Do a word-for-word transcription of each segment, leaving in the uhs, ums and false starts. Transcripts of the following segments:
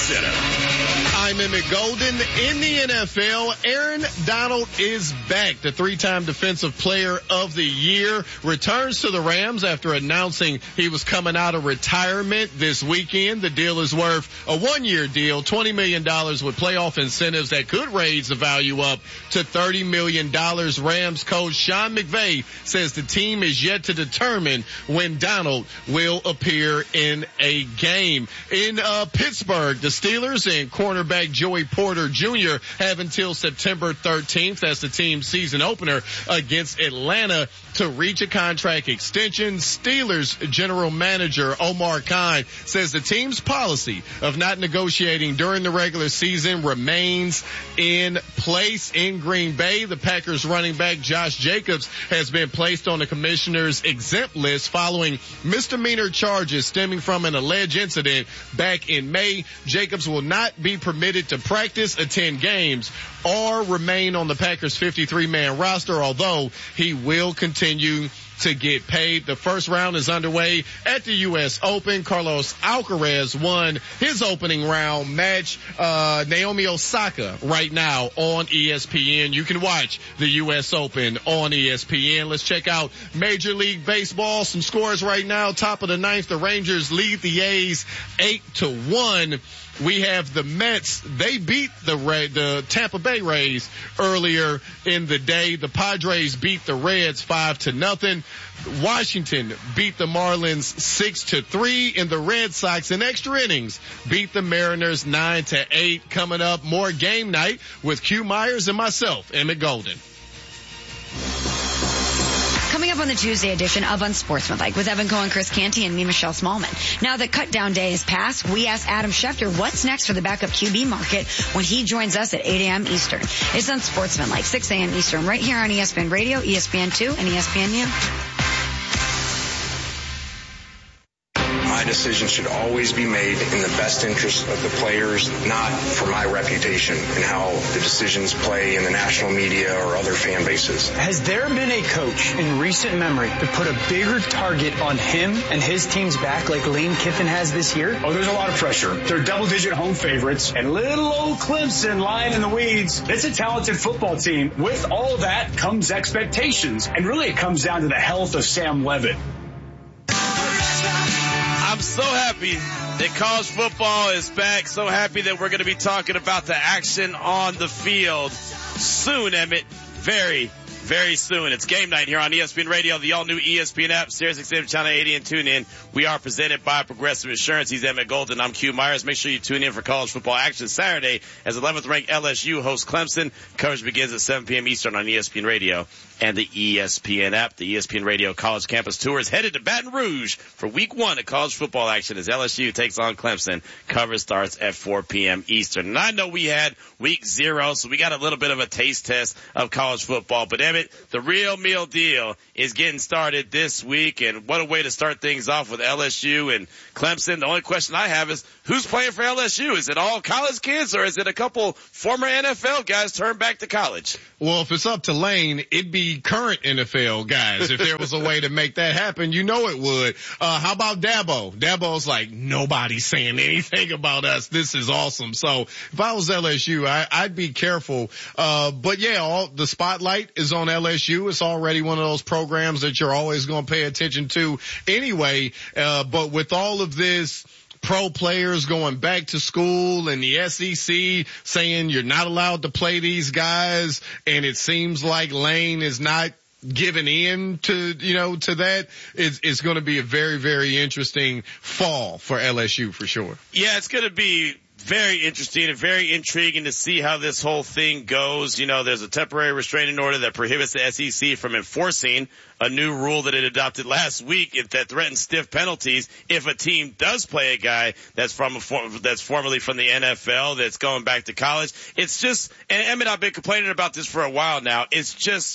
Center. I'm Emmett Golden. In the N F L, Aaron Donald is back. The three-time Defensive Player of the Year returns to the Rams after announcing he was coming out of retirement this weekend. The deal is worth a one-year deal, twenty million dollars with playoff incentives that could raise the value up to thirty million dollars. Rams coach Sean McVay says the team is yet to determine when Donald will appear in a game. In uh, Pittsburgh, the Steelers and cornerback Joey Porter Junior have until September thirteenth as the team's season opener against Atlanta to reach a contract extension. Steelers general manager Omar Khan says the team's policy of not negotiating during the regular season remains in place. In Green Bay, the Packers running back Josh Jacobs has been placed on the commissioner's exempt list following misdemeanor charges stemming from an alleged incident back in May. Jacobs will not be permitted to practice, attend games, or remain on the Packers' fifty-three man roster, although he will continue to get paid. The first round is underway at the U S Open. Carlos Alcaraz won his opening round match. Uh, Naomi Osaka right now on E S P N. You can watch the U S Open on E S P N. Let's check out Major League Baseball. Some scores right now. Top of the ninth, the Rangers lead the A's eight to one. We have the Mets. They beat the Ray, the Tampa Bay Rays earlier in the day. The Padres beat the Reds five to nothing. Washington beat the Marlins six to three, and the Red Sox in extra innings beat the Mariners nine to eight. Coming up, more game night with Q Myers and myself, Emmett Golden. Coming up on the Tuesday edition of Unsportsmanlike with Evan Cohen, Chris Canty, and me, Michelle Smallman. Now that cut down day has passed, we asked Adam Schefter what's next for the backup Q B market when he joins us at eight a.m. Eastern. It's Unsportsmanlike, six a.m. Eastern, right here on E S P N Radio, E S P N two, and E S P N U. My decision should always be made in the best interest of the players, not for my reputation and how the decisions play in the national media or other fan bases. Has there been a coach in recent memory that put a bigger target on him and his team's back like Lane Kiffin has this year? Oh, there's a lot of pressure. They're double-digit home favorites, and little old Clemson lying in the weeds. It's a talented football team. With all that comes expectations, and really it comes down to the health of Sam Leavitt. I'm so happy that college football is back. So happy that we're going to be talking about the action on the field soon, Emmett. Very, very soon. It's game night here on E S P N Radio, the all-new E S P N app, Sirius X M Channel eighty, and tune in. We are presented by Progressive Insurance. He's Emmett Golden. I'm Q Myers. Make sure you tune in for college football action Saturday as eleventh-ranked L S U hosts Clemson. Coverage begins at seven p.m. Eastern on E S P N Radio and the E S P N app. The E S P N Radio College Campus Tour is headed to Baton Rouge for week one of college football action as L S U takes on Clemson. Coverage starts at four p.m. Eastern. And I know we had week zero, so we got a little bit of a taste test of college football. But, Emmett, the real meal deal is getting started this week, and what a way to start things off with L S U and Clemson. The only question I have is, who's playing for L S U? Is it all college kids, or is it a couple former N F L guys turned back to college? Well, if it's up to Lane, it'd be current N F L guys. If there was a way to make that happen, you know it would. Uh, how about Dabo? Dabo's like, nobody's saying anything about us. This is awesome. So if I was L S U, I, I'd be careful. Uh, but yeah, all the spotlight is on L S U. It's already one of those programs that you're always going to pay attention to anyway. Uh, but with all of this, pro players going back to school and the S E C saying you're not allowed to play these guys, and it seems like Lane is not giving in to, you know, to that, it's, it's going to be a very, very interesting fall for L S U for sure. Yeah, it's going to be very interesting and very intriguing to see how this whole thing goes. You know, there's a temporary restraining order that prohibits the S E C from enforcing a new rule that it adopted last week that threatens stiff penalties if a team does play a guy that's from a, that's formerly from the N F L that's going back to college. It's just, and Emmett, I've been complaining about this for a while now. It's just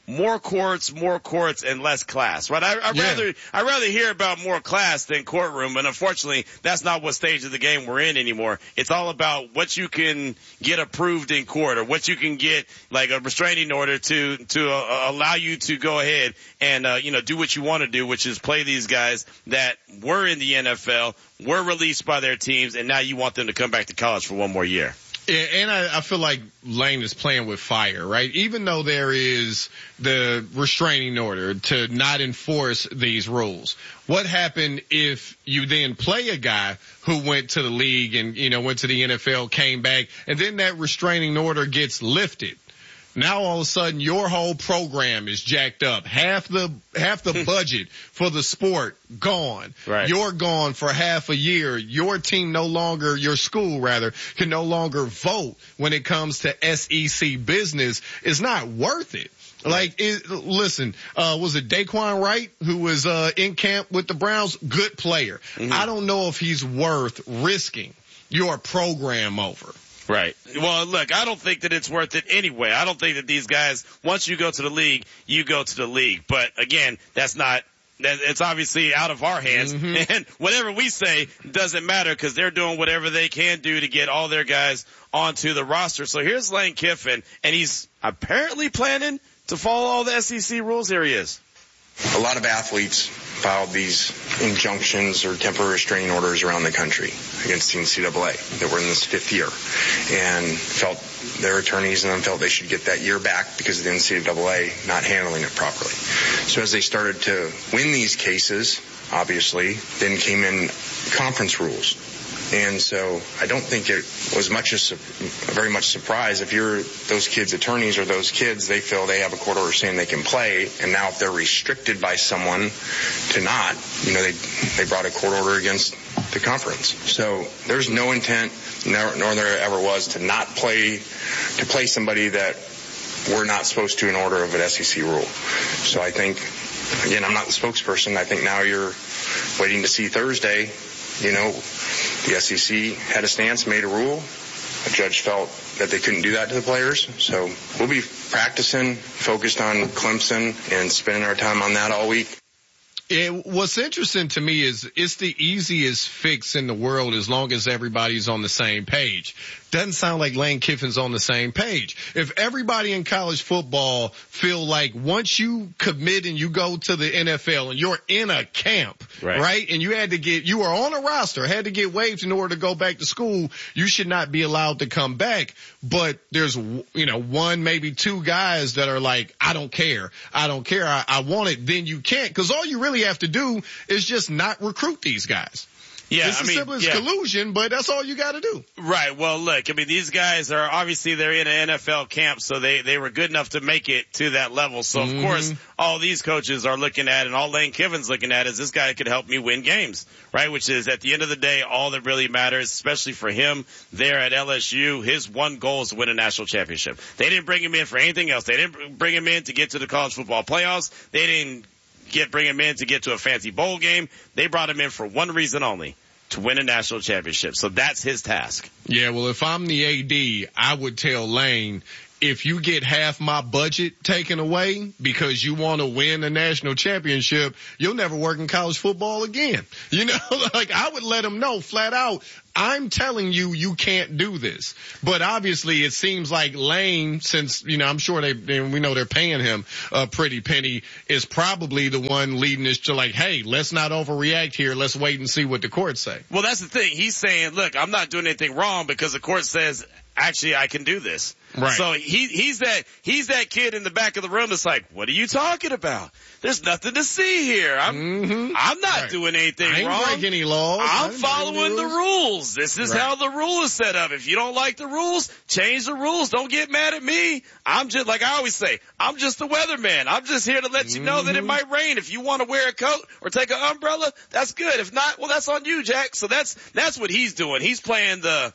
more courts, more courts, and less class, right? I, I'd Yeah. rather, I'd rather hear about more class than courtroom, and unfortunately, that's not what stage of the game we're in anymore. It's all about what you can get approved in court, or what you can get, like a restraining order to, to uh, allow you to go ahead and, uh, you know, do what you want to do, which is play these guys that were in the N F L, were released by their teams, and now you want them to come back to college for one more year. Yeah, and I, I feel like Lane is playing with fire, right? Even though there is the restraining order to not enforce these rules. What happened if you then play a guy who went to the league and, you know, went to the N F L, came back, and then that restraining order gets lifted? Now all of a sudden your whole program is jacked up. Half the, half the budget for the sport gone. Right. You're gone for half a year. Your team no longer, your school rather, can no longer vote when it comes to S E C business. It's not worth it. Like, it, listen, uh, was it Daquan Wright who was, uh, in camp with the Browns? Good player. Mm-hmm. I don't know if he's worth risking your program over. Right. Well, look, I don't think that it's worth it anyway. I don't think that these guys, once you go to the league, you go to the league. But again, that's not, that, it's obviously out of our hands. Mm-hmm. And whatever we say doesn't matter because they're doing whatever they can do to get all their guys onto the roster. So here's Lane Kiffin, and he's apparently planning to follow all the S E C rules. Here he is. A lot of athletes filed these injunctions or temporary restraining orders around the country against the N C double A that were in this fifth year and felt their attorneys and them felt they should get that year back because of the N C double A not handling it properly. So as they started to win these cases, obviously, then came in conference rules. And so I don't think it was much as very much surprise if you're those kids' attorneys or those kids, they feel they have a court order saying they can play, and now if they're restricted by someone to not, you know, they they brought a court order against the conference. So there's no intent, nor, nor there ever was, to not play to play somebody that we're not supposed to in order of an S E C rule. So I think, again, I'm not the spokesperson. I think now you're waiting to see Thursday. You know, the S E C had a stance, made a rule. A judge felt that they couldn't do that to the players. So we'll be practicing, focused on Clemson, and spending our time on that all week. It, what's interesting to me is it's the easiest fix in the world as long as everybody's on the same page. Doesn't sound like Lane Kiffin's on the same page. If everybody in college football feel like once you commit and you go to the N F L and you're in a camp, right, right and you had to get, you were on a roster, had to get waived in order to go back to school, you should not be allowed to come back. But there's, you know, one, maybe two guys that are like, I don't care. I don't care. I, I want it. Then you can't, because all you really have to do is just not recruit these guys. Yeah, it's I as mean, simple as yeah. collusion, but that's all you got to do. Right. Well, look, I mean, these guys are obviously they're in an N F L camp, so they they were good enough to make it to that level. So of mm-hmm. course, all these coaches are looking at, and all Lane Kiffin's looking at, is this guy could help me win games, right? Which is at the end of the day, all that really matters, especially for him there at L S U. His one goal is to win a national championship. They didn't bring him in for anything else. They didn't bring him in to get to the college football playoffs. They didn't get bring him in to get to a fancy bowl game. They brought him in for one reason only: to win a national championship. So that's his task. Yeah, well, if I'm the A D, I would tell Lane, if you get half my budget taken away because you want to win a national championship, you'll never work in college football again. You know, like I would let him know flat out, I'm telling you, you can't do this. But obviously it seems like Lane, since, you know, I'm sure they, they we know they're paying him a pretty penny, is probably the one leading us to like, hey, let's not overreact here. Let's wait and see what the courts say. Well, that's the thing. He's saying, look, I'm not doing anything wrong because the court says, actually, I can do this. Right. So he, he's that, he's that kid in the back of the room that's like, what are you talking about? There's nothing to see here. I'm, mm-hmm. I'm not right. doing anything I ain't wrong. breaking any laws. I'm following the rules. This is right. how the rule is set up. If you don't like the rules, change the rules. Don't get mad at me. I'm just, like I always say, I'm just the weatherman. I'm just here to let mm-hmm. you know that it might rain. If you want to wear a coat or take an umbrella, that's good. If not, well, that's on you, Jack. So that's, that's what he's doing. He's playing the,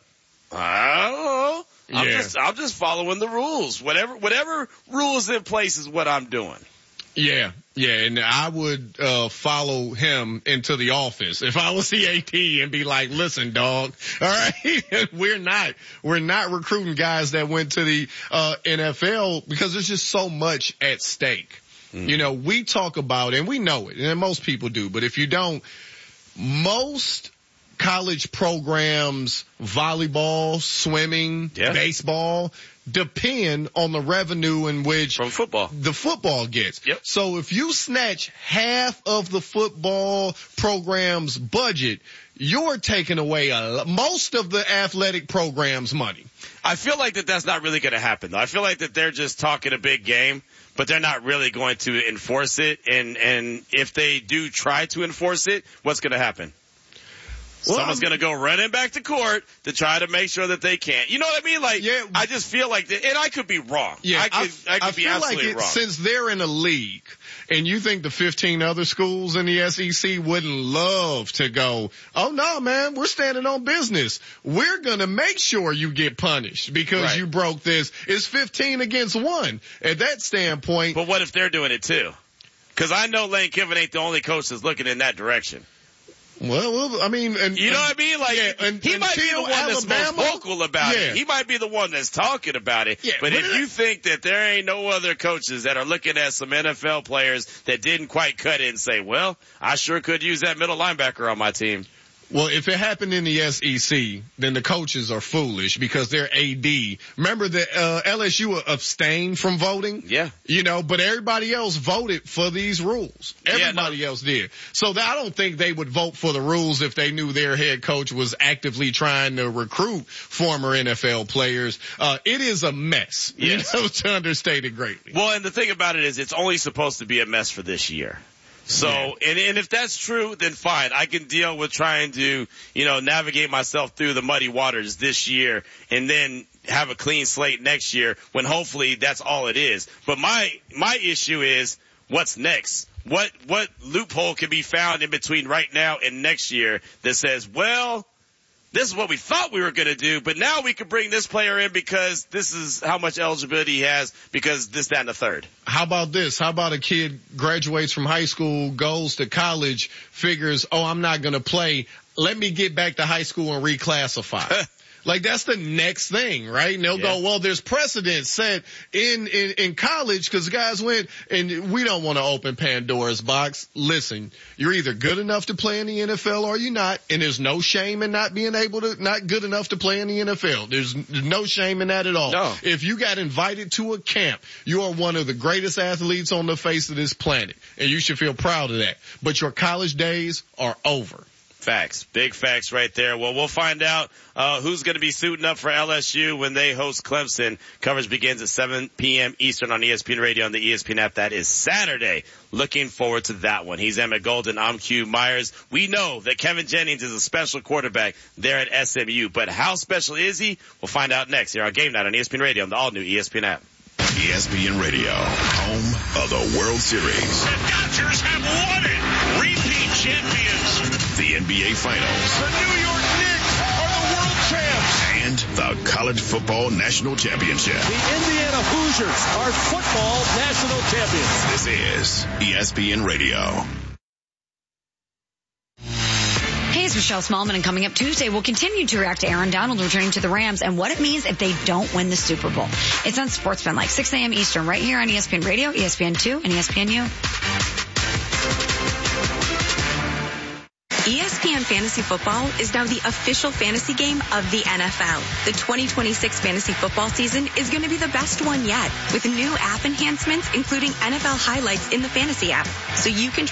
I don't know. I'm yeah. just, I'm just following the rules. Whatever, whatever rule is in place is what I'm doing. Yeah, yeah, and I would uh follow him into the office if I was the A D and be like, listen, dog, all right, we're not, we're not recruiting guys that went to the uh N F L because there's just so much at stake. Mm. You know, we talk about, and we know it, and most people do, but if you don't, most college programs, volleyball, swimming, yeah. baseball, depend on the revenue in which from football the football gets. Yep. So if you snatch half of the football program's budget, you're taking away a, most of the athletic program's money. I feel like that that's not really going to happen, though. I feel like that they're just talking a big game, but they're not really going to enforce it. And, and if they do try to enforce it, what's going to happen? Well, Someone's going to go running back to court to try to make sure that they can't. You know what I mean? Like, yeah, I just feel like that, and I could be wrong. Yeah, I could, I, I could I be feel absolutely like it, wrong. Since they're in a league, and you think the fifteen other schools in the S E C wouldn't love to go, oh no, man, we're standing on business. We're going to make sure you get punished because right. you broke this. It's fifteen against one at that standpoint. But what if they're doing it too? Because I know Lane Kiffin ain't the only coach that's looking in that direction. Well, well, I mean, and, you know and, what I mean? Like, yeah, and, he might be the one Alabama, that's most vocal about yeah. it. He might be the one that's talking about it. Yeah, but, but if it, you think that there ain't no other coaches that are looking at some N F L players that didn't quite cut it and say, well, I sure could use that middle linebacker on my team. Well, if it happened in the S E C, then the coaches are foolish because they're A D. Remember that uh, L S U abstained from voting? Yeah. You know, but everybody else voted for these rules. Everybody yeah, no. else did. So I don't think they would vote for the rules if they knew their head coach was actively trying to recruit former N F L players. Uh, it is a mess. Yes. You know, to understate it greatly. Well, and the thing about it is it's only supposed to be a mess for this year. So, yeah. and, and if that's true, then fine. I can deal with trying to, you know, navigate myself through the muddy waters this year and then have a clean slate next year when hopefully that's all it is. But my, my issue is what's next? What, what loophole can be found in between right now and next year that says, well, this is what we thought we were going to do, but now we can bring this player in because this is how much eligibility he has because this, that, and the third. How about this? How about a kid graduates from high school, goes to college, figures, oh, I'm not going to play. Let me get back to high school and reclassify. Like that's the next thing, right? And they'll yeah. go, well, there's precedent set in, in, in college because guys went and we don't want to open Pandora's box. Listen, you're either good enough to play in the N F L or you're not. And there's no shame in not being able to, not good enough to play in the N F L. There's no shame in that at all. No. If you got invited to a camp, you are one of the greatest athletes on the face of this planet and you should feel proud of that. But your college days are over. Facts. Big facts right there. Well, we'll find out uh who's going to be suiting up for L S U when they host Clemson. Coverage begins at seven p.m. Eastern on E S P N Radio and the E S P N app. That is Saturday. Looking forward to that one. He's Emmett Golden. I'm Q Myers. We know that Kevin Jennings is a special quarterback there at S M U, but how special is he? We'll find out next here on Game Night on E S P N Radio and the all-new E S P N app. E S P N Radio, home of the World Series. The Dodgers have won it. Repeat champions. The N B A Finals. The New York Knicks are the world champs. And the College Football National Championship. The Indiana Hoosiers are football national champions. This is E S P N Radio. Hey, it's Michelle Smallman, and coming up Tuesday, we'll continue to react to Aaron Donald returning to the Rams and what it means if they don't win the Super Bowl. It's on Sportsman, like six a.m. Eastern, right here on E S P N Radio, E S P N two, and E S P N U. E S P N Fantasy Football is now the official fantasy game of the N F L. The twenty twenty-six fantasy football season is going to be the best one yet, with new app enhancements, including N F L highlights in the fantasy app, so you can